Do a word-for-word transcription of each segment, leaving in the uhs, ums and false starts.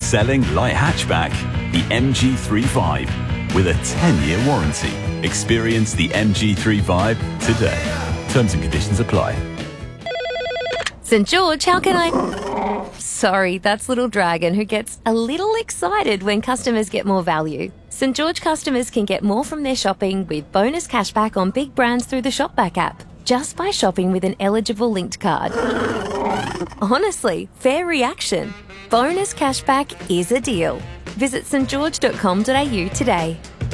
best-selling light hatchback, the M G three five, with a ten-year warranty. Experience the M G three five today. Terms and conditions apply. St George, how can I... Sorry, that's Little Dragon, who gets a little excited when customers get more value. St George customers can get more from their shopping with bonus cashback on big brands through the Shopback app, just by shopping with an eligible linked card. Honestly, fair reaction. Bonus cashback is a deal. Visit st george dot com dot a u today.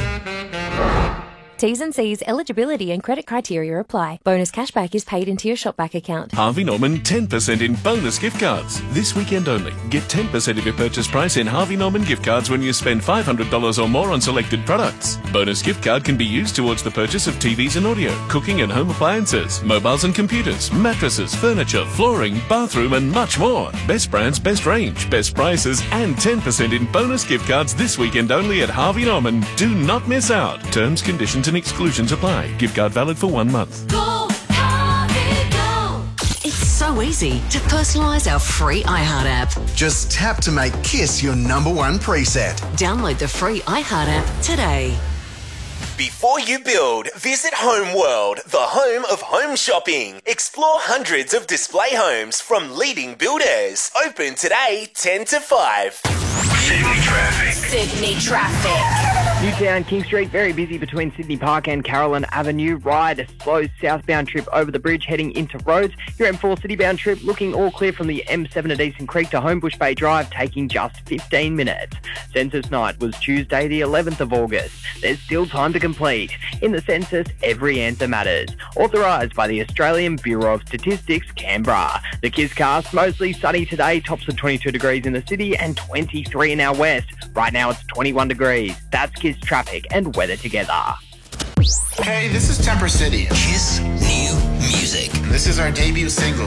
T's and C's, eligibility and credit criteria apply. Bonus cashback is paid into your Shopback account. Harvey Norman ten percent in bonus gift cards. This weekend only. Get ten percent of your purchase price in Harvey Norman gift cards when you spend five hundred dollars or more on selected products. Bonus gift card can be used towards the purchase of T Vs and audio, cooking and home appliances, mobiles and computers, mattresses, furniture, flooring, bathroom and much more. Best brands, best range, best prices and ten percent in bonus gift cards this weekend only at Harvey Norman. Do not miss out. Terms, conditions and exclusions apply. Gift card valid for one month. Go, Harvey, go. It's so easy to personalise our free iHeart app. Just tap to make Kiss your number one preset. Download the free iHeart app today. Before you build, visit Home World, the home of home shopping. Explore hundreds of display homes from leading builders. Open today, ten to five. Sydney traffic. Sydney traffic. Newtown King Street, very busy between Sydney Park and Carolyn Avenue. Ride a slow southbound trip over the bridge heading into Rhodes. Your M four citybound trip looking all clear from the M seven at Eastern Creek to Homebush Bay Drive, taking just fifteen minutes. Census night was Tuesday the eleventh of August. There's still time to complete. In the census, every answer matters. Authorised by the Australian Bureau of Statistics, Canberra. The KISScast, mostly sunny today, tops of twenty-two degrees in the city and twenty-three in our west. Right now it's twenty-one degrees. That's Kiss traffic and weather together. Hey, this is Temper City. Kiss new music. This is our debut single.